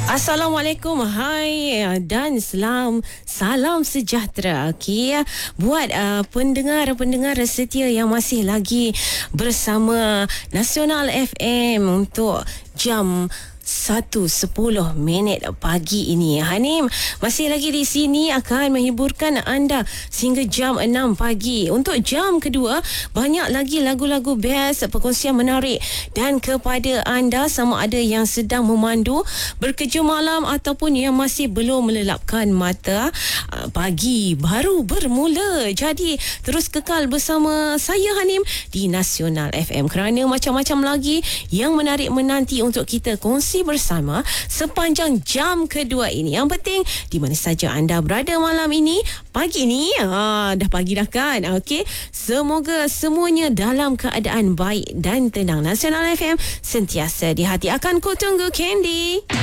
Assalamualaikum, hai dan salam sejahtera. Okey, buat pendengar-pendengar setia yang masih lagi bersama Nasional FM untuk jam 1:10 pagi ini. Hanim masih lagi di sini akan menghiburkan anda sehingga jam 6 pagi. Untuk jam kedua, banyak lagi lagu-lagu best, perkongsian menarik, dan kepada anda sama ada yang sedang memandu, bekerja malam ataupun yang masih belum melelapkan mata, pagi baru bermula. Jadi terus kekal bersama saya Hanim di Nasional FM kerana macam-macam lagi yang menarik menanti untuk kita kongsi bersama sepanjang jam kedua ini. Yang penting di mana saja anda berada malam ini, pagi ni, dah pagi dah kan? Okey, semoga semuanya dalam keadaan baik dan tenang. Nasional FM sentiasa di hati. Akan ku tunggu Candy.